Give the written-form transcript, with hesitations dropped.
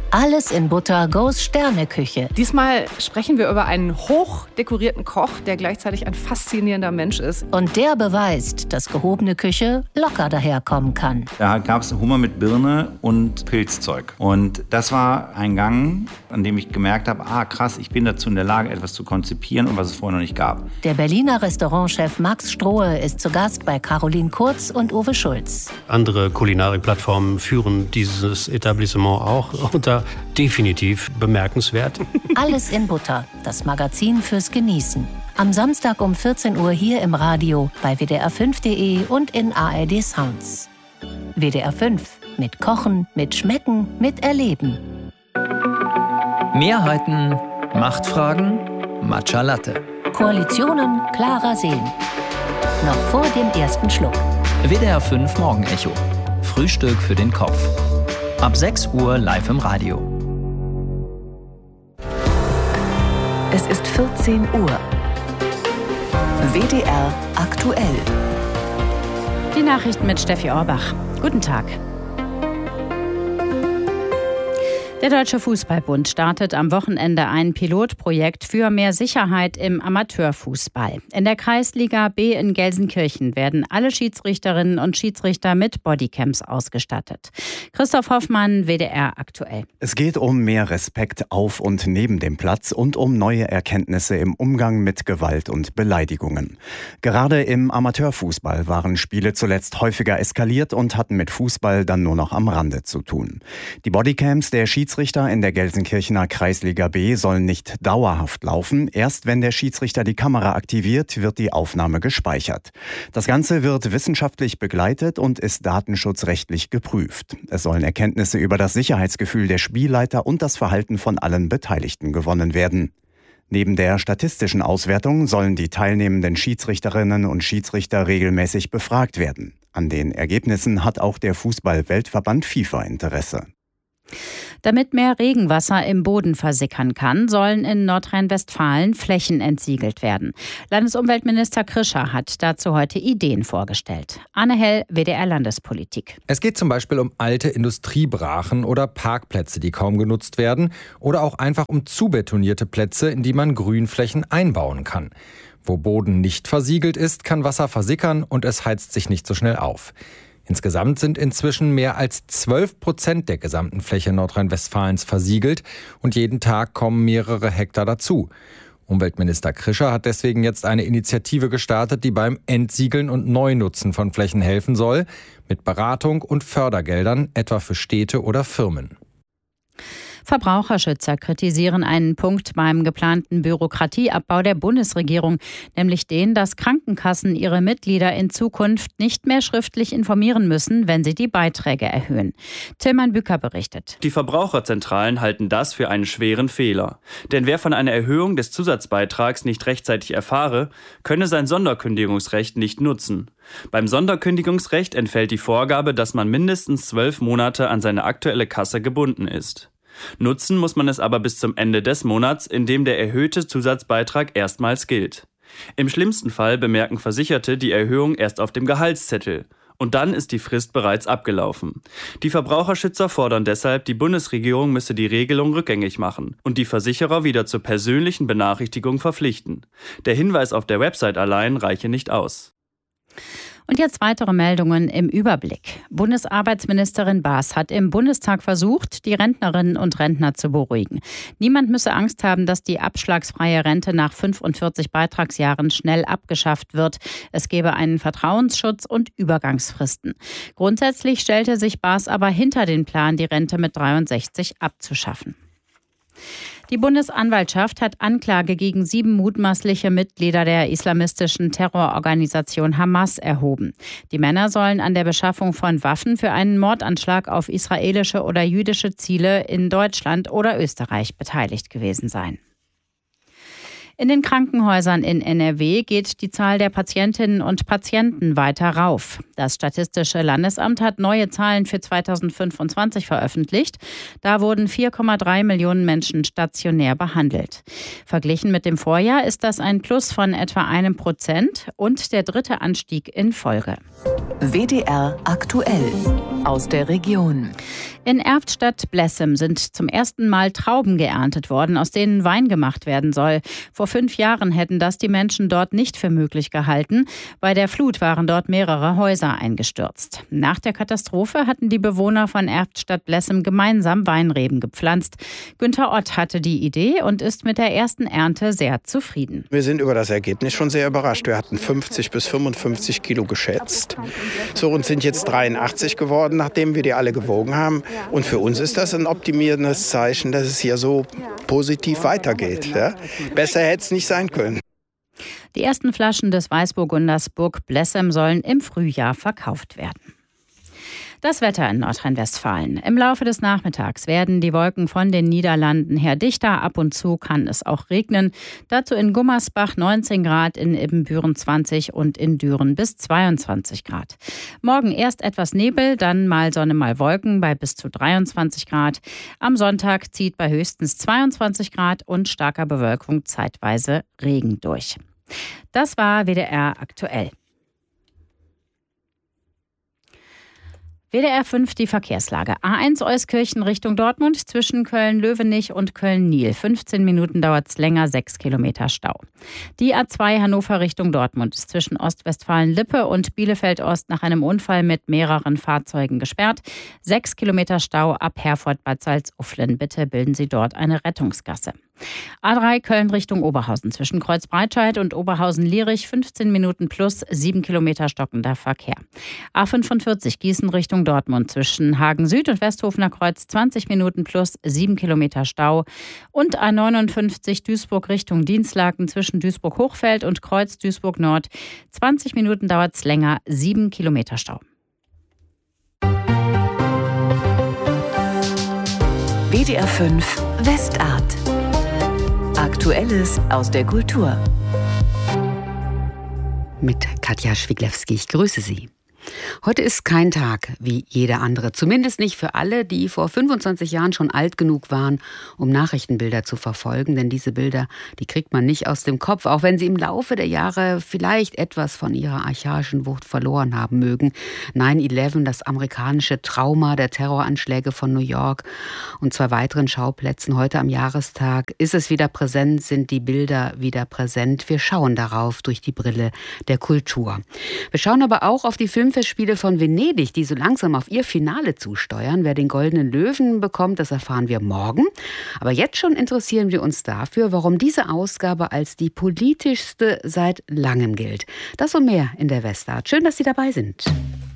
Alles in Butter goes Sterneküche. Diesmal sprechen wir über einen hochdekorierten Koch, der gleichzeitig ein faszinierender Mensch ist. Und der beweist, dass gehobene Küche locker daherkommen kann. Da gab es Hummer mit Birne und Pilzzeug. Und das war ein Gang, an dem ich gemerkt habe, krass, ich bin dazu in der Lage, etwas zu konzipieren und was es vorher noch nicht gab. Der Berliner Restaurantchef Max Strohe ist zu Gast bei Caroline Kurz und Uwe Schulz. Andere Kulinarikplattformen führen dieses Etablissement auch unter definitiv bemerkenswert. Alles in Butter, das Magazin fürs Genießen. Am Samstag um 14 Uhr hier im Radio, bei WDR5.de und in ARD Sounds. WDR 5. Mit Kochen, mit Schmecken, mit Erleben. Mehrheiten, Machtfragen, Matcha Latte. Koalitionen klarer sehen. Noch vor dem ersten Schluck. WDR 5 Morgenecho. Frühstück für den Kopf. Ab 6 Uhr live im Radio. Es ist 14 Uhr. WDR aktuell. Die Nachrichten mit Steffi Orbach. Guten Tag. Der Deutsche Fußballbund startet am Wochenende ein Pilotprojekt für mehr Sicherheit im Amateurfußball. In der Kreisliga B in Gelsenkirchen werden alle Schiedsrichterinnen und Schiedsrichter mit Bodycams ausgestattet. Christoph Hoffmann, WDR aktuell. Es geht um mehr Respekt auf und neben dem Platz und um neue Erkenntnisse im Umgang mit Gewalt und Beleidigungen. Gerade im Amateurfußball waren Spiele zuletzt häufiger eskaliert und hatten mit Fußball dann nur noch am Rande zu tun. Die Bodycams der Schiedsrichter in der Gelsenkirchener Kreisliga B sollen nicht dauerhaft laufen. Erst wenn der Schiedsrichter die Kamera aktiviert, wird die Aufnahme gespeichert. Das Ganze wird wissenschaftlich begleitet und ist datenschutzrechtlich geprüft. Es sollen Erkenntnisse über das Sicherheitsgefühl der Spielleiter und das Verhalten von allen Beteiligten gewonnen werden. Neben der statistischen Auswertung sollen die teilnehmenden Schiedsrichterinnen und Schiedsrichter regelmäßig befragt werden. An den Ergebnissen hat auch der Fußball-Weltverband FIFA Interesse. Damit mehr Regenwasser im Boden versickern kann, sollen in Nordrhein-Westfalen Flächen entsiegelt werden. Landesumweltminister Krischer hat dazu heute Ideen vorgestellt. Anne Hell, WDR Landespolitik. Es geht zum Beispiel um alte Industriebrachen oder Parkplätze, die kaum genutzt werden, oder auch einfach um zubetonierte Plätze, in die man Grünflächen einbauen kann. Wo Boden nicht versiegelt ist, kann Wasser versickern und es heizt sich nicht so schnell auf. Insgesamt sind inzwischen mehr als 12% der gesamten Fläche Nordrhein-Westfalens versiegelt und jeden Tag kommen mehrere Hektar dazu. Umweltminister Krischer hat deswegen jetzt eine Initiative gestartet, die beim Entsiegeln und Neunutzen von Flächen helfen soll, mit Beratung und Fördergeldern, etwa für Städte oder Firmen. Verbraucherschützer kritisieren einen Punkt beim geplanten Bürokratieabbau der Bundesregierung, nämlich den, dass Krankenkassen ihre Mitglieder in Zukunft nicht mehr schriftlich informieren müssen, wenn sie die Beiträge erhöhen. Tilman Bücker berichtet. Die Verbraucherzentralen halten das für einen schweren Fehler. Denn wer von einer Erhöhung des Zusatzbeitrags nicht rechtzeitig erfahre, könne sein Sonderkündigungsrecht nicht nutzen. Beim Sonderkündigungsrecht entfällt die Vorgabe, dass man mindestens 12 Monate an seine aktuelle Kasse gebunden ist. Nutzen muss man es aber bis zum Ende des Monats, in dem der erhöhte Zusatzbeitrag erstmals gilt. Im schlimmsten Fall bemerken Versicherte die Erhöhung erst auf dem Gehaltszettel. Und dann ist die Frist bereits abgelaufen. Die Verbraucherschützer fordern deshalb, die Bundesregierung müsse die Regelung rückgängig machen und die Versicherer wieder zur persönlichen Benachrichtigung verpflichten. Der Hinweis auf der Website allein reiche nicht aus. Und jetzt weitere Meldungen im Überblick. Bundesarbeitsministerin Baas hat im Bundestag versucht, die Rentnerinnen und Rentner zu beruhigen. Niemand müsse Angst haben, dass die abschlagsfreie Rente nach 45 Beitragsjahren schnell abgeschafft wird. Es gebe einen Vertrauensschutz und Übergangsfristen. Grundsätzlich stellte sich Baas aber hinter den Plan, die Rente mit 63 abzuschaffen. Die Bundesanwaltschaft hat Anklage gegen 7 mutmaßliche Mitglieder der islamistischen Terrororganisation Hamas erhoben. Die Männer sollen an der Beschaffung von Waffen für einen Mordanschlag auf israelische oder jüdische Ziele in Deutschland oder Österreich beteiligt gewesen sein. In den Krankenhäusern in NRW geht die Zahl der Patientinnen und Patienten weiter rauf. Das Statistische Landesamt hat neue Zahlen für 2025 veröffentlicht. Da wurden 4,3 Millionen Menschen stationär behandelt. Verglichen mit dem Vorjahr ist das ein Plus von etwa 1% und der dritte Anstieg in Folge. WDR aktuell aus der Region. In Erftstadt-Blessem sind zum ersten Mal Trauben geerntet worden, aus denen Wein gemacht werden soll. Vor 5 Jahren hätten das die Menschen dort nicht für möglich gehalten. Bei der Flut waren dort mehrere Häuser eingestürzt. Nach der Katastrophe hatten die Bewohner von Erftstadt-Blessem gemeinsam Weinreben gepflanzt. Günter Ott hatte die Idee und ist mit der ersten Ernte sehr zufrieden. Wir sind über das Ergebnis schon sehr überrascht. Wir hatten 50 bis 55 Kilo geschätzt. So, und sind jetzt 83 geworden, nachdem wir die alle gewogen haben. Und für uns ist das ein optimierendes Zeichen, dass es hier so positiv weitergeht. Ja? Besser hätte es nicht sein können. Die ersten Flaschen des Weißburgunders Burg Blessem sollen im Frühjahr verkauft werden. Das Wetter in Nordrhein-Westfalen. Im Laufe des Nachmittags werden die Wolken von den Niederlanden her dichter. Ab und zu kann es auch regnen. Dazu in Gummersbach 19 Grad, in Ibbenbüren 20 und in Düren bis 22 Grad. Morgen erst etwas Nebel, dann mal Sonne, mal Wolken bei bis zu 23 Grad. Am Sonntag zieht bei höchstens 22 Grad und starker Bewölkung zeitweise Regen durch. Das war WDR aktuell. WDR 5 die Verkehrslage. A1 Euskirchen Richtung Dortmund zwischen Köln-Löwenich und Köln-Niel. 15 Minuten dauert es länger, 6 Kilometer Stau. Die A2 Hannover Richtung Dortmund ist zwischen Ostwestfalen-Lippe und Bielefeld-Ost nach einem Unfall mit mehreren Fahrzeugen gesperrt. 6 Kilometer Stau ab Herford-Bad Salzuflen. Bitte bilden Sie dort eine Rettungsgasse. A3 Köln Richtung Oberhausen zwischen Kreuzbreitscheid und Oberhausen-Lierich 15 Minuten plus 7 Kilometer stockender Verkehr. A45 Gießen Richtung Dortmund zwischen Hagen Süd und Westhofener Kreuz 20 Minuten plus 7 Kilometer Stau. Und A59 Duisburg Richtung Dienstlaken zwischen Duisburg-Hochfeld und Kreuz Duisburg-Nord 20 Minuten dauert es länger, 7 Kilometer Stau. WDR 5 Westart. Aktuelles aus der Kultur. Mit Katja Schwiglewski, ich grüße Sie. Heute ist kein Tag wie jeder andere. Zumindest nicht für alle, die vor 25 Jahren schon alt genug waren, um Nachrichtenbilder zu verfolgen. Denn diese Bilder, die kriegt man nicht aus dem Kopf, auch wenn sie im Laufe der Jahre vielleicht etwas von ihrer archaischen Wucht verloren haben mögen. 9/11, das amerikanische Trauma der Terroranschläge von New York und 2 weiteren Schauplätzen. Heute am Jahrestag ist es wieder präsent, sind die Bilder wieder präsent. Wir schauen darauf durch die Brille der Kultur. Wir schauen aber auch auf die Filmfestspiele von Venedig, die so langsam auf ihr Finale zusteuern. Wer den Goldenen Löwen bekommt, das erfahren wir morgen. Aber jetzt schon interessieren wir uns dafür, warum diese Ausgabe als die politischste seit langem gilt. Das und mehr in der Westart. Schön, dass Sie dabei sind.